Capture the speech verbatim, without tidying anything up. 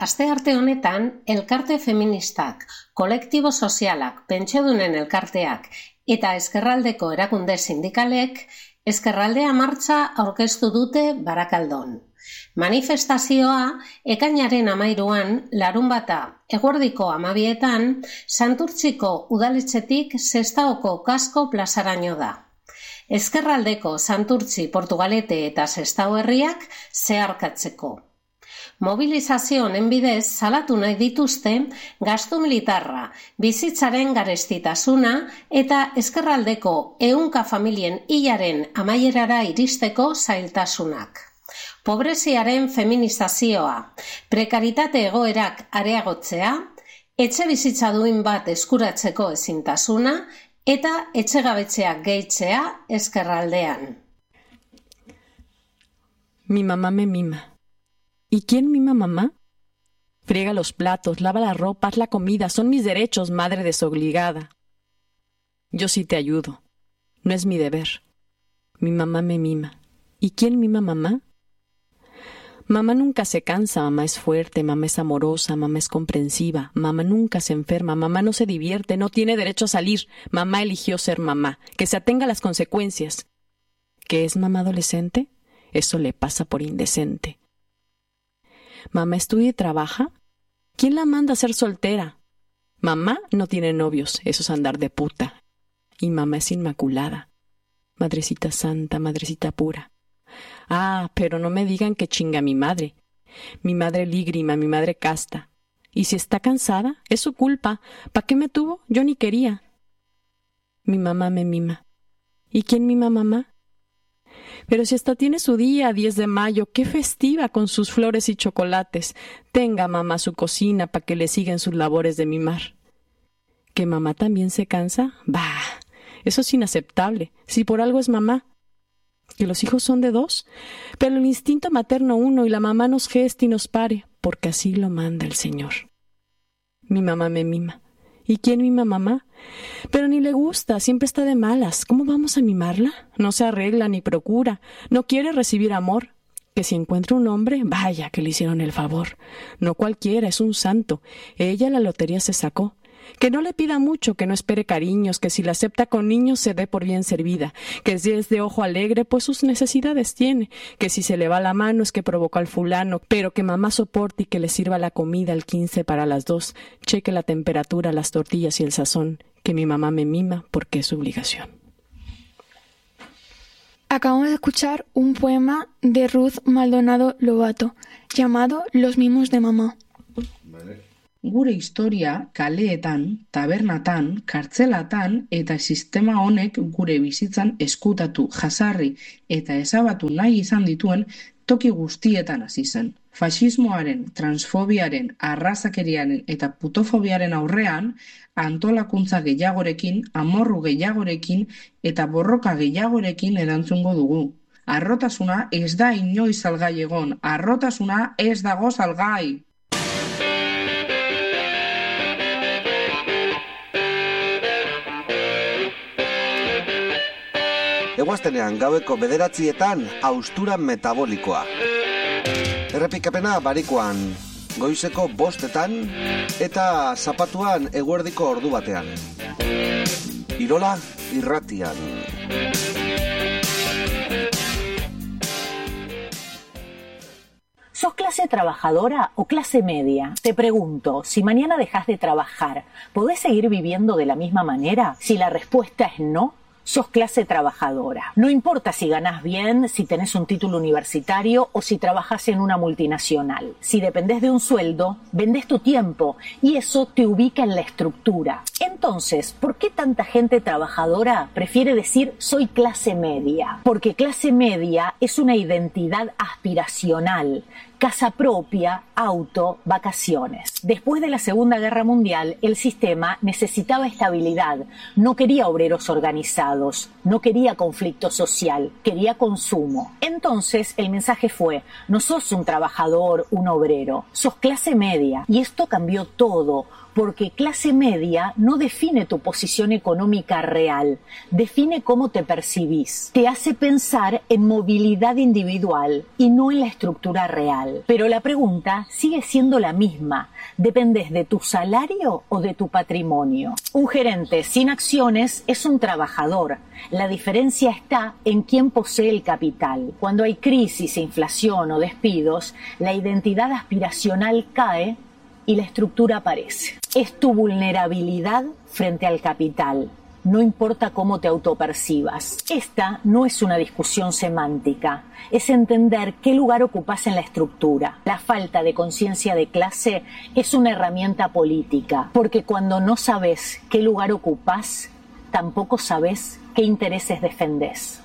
Astearte honetan, elkarte feministak, kolektibo sozialak, pentsiodunen elkarteak eta ezkerraldeko erakunde sindikalek ezkerraldea martxa aurkeztu dute Barakaldon. Manifestazioa ekainaren hamairuan larunbata eguerdiko hamabietan Santurtziko udaletxetik Sestaoko Kasko plazaraino da. Ezkerraldeko Santurtzi, Portugalete eta Sestao herriak zeharkatzeko. Mobilizazio honen bidez salatu nahi dituzte gastu militarra, bizitzaren garestitasuna eta ezkerraldeko ehunka familien hilaren amaierara iristeko zailtasunak. Pobreziaren feminizazioa, prekaritate egoerak areagotzea, etxe bizitza duin bat eskuratzeko ezintasuna eta etxegabetzeak gehitzea ezkerraldean. Mi mamá me mima. ¿Y quién mima mamá? Friega los platos, lava la ropa, haz la comida, son mis derechos, madre desobligada. Yo sí te ayudo, no es mi deber. Mi mamá me mima. ¿Y quién mima mamá? Mamá nunca se cansa, mamá es fuerte, mamá es amorosa, mamá es comprensiva, mamá nunca se enferma, mamá no se divierte, no tiene derecho a salir, mamá eligió ser mamá, que se atenga a las consecuencias. ¿Qué es mamá adolescente? Eso le pasa por indecente. ¿Mamá estudia y trabaja? ¿Quién la manda a ser soltera? Mamá no tiene novios, eso es andar de puta. Y mamá es inmaculada. Madrecita santa, madrecita pura. Ah, pero no me digan que chinga mi madre. Mi madre lígrima, mi madre casta. Y si está cansada, es su culpa. ¿Para qué me tuvo? Yo ni quería. Mi mamá me mima. ¿Y quién mima mamá? Pero si hasta tiene su día, diez de mayo, qué festiva con sus flores y chocolates. Tenga mamá su cocina para que le sigan sus labores de mimar. ¿Que mamá también se cansa? Bah, eso es inaceptable, si por algo es mamá. Que los hijos son de dos, pero el instinto materno uno y la mamá nos gesta y nos pare, porque así lo manda el Señor. Mi mamá me mima. ¿Y quién mima mamá? Pero ni le gusta, siempre está de malas. ¿Cómo vamos a mimarla? No se arregla ni procura, no quiere recibir amor. Que si encuentra un hombre, vaya que le hicieron el favor. No cualquiera, es un santo. Ella la lotería se sacó. Que no le pida mucho, que no espere cariños, que si la acepta con niños se dé por bien servida, que si es de ojo alegre, pues sus necesidades tiene, que si se le va la mano es que provocó al fulano, pero que mamá soporte y que le sirva la comida al quince para las dos, cheque la temperatura, las tortillas y el sazón, que mi mamá me mima porque es su obligación. Acabamos de escuchar un poema de Ruth Maldonado Lobato, llamado Los mimos de mamá. Vale. Gure historia kaleetan, tabernatan, kartzelatan eta sistema honek gure bizitzan eskutatu, jasarri eta ezabatu nahi izan dituen toki guztietan hasi zen. Faxismoaren, transfobiaren, arrazakeriaren eta putofobiaren aurrean antolakuntza gehiagorekin, amorru gehiagorekin eta borroka gehiagorekin erantzungo dugu. Arrotasuna ez da inoiz salgai egon, arrotasuna ez dago salgai. Eguaztenean gaueko bederatzietan haustura metabolikoa. Errepikapena barikoan, goizeko bostetan eta zapatuan eguerdiko ordu batean. Irola irratian. ¿Sos clase trabajadora o clase media? Te pregunto, si mañana dejas de trabajar, ¿podés seguir viviendo de la misma manera? Si la respuesta es no, sos clase trabajadora. No importa si ganás bien, si tenés un título universitario o si trabajás en una multinacional. Si dependés de un sueldo, vendés tu tiempo y eso te ubica en la estructura. Entonces, ¿por qué tanta gente trabajadora prefiere decir soy clase media? Porque clase media es una identidad aspiracional. Casa propia, auto, vacaciones. Después de la Segunda Guerra Mundial, el sistema necesitaba estabilidad. No quería obreros organizados, no quería conflicto social, quería consumo. Entonces, el mensaje fue, no sos un trabajador, un obrero, sos clase media. Y esto cambió todo. porque clase media no define tu posición económica real, define cómo te percibís. Te hace pensar en movilidad individual y no en la estructura real. Pero la pregunta sigue siendo la misma. ¿Dependes de tu salario o de tu patrimonio? Un gerente sin acciones es un trabajador. La diferencia está en quién posee el capital. Cuando hay crisis, inflación o despidos, la identidad aspiracional cae y la estructura aparece. Es tu vulnerabilidad frente al capital. No importa cómo te autopercibas. Esta no es una discusión semántica, es entender qué lugar ocupas en la estructura. La falta de conciencia de clase es una herramienta política, porque cuando no sabes qué lugar ocupas, tampoco sabes qué intereses defendés.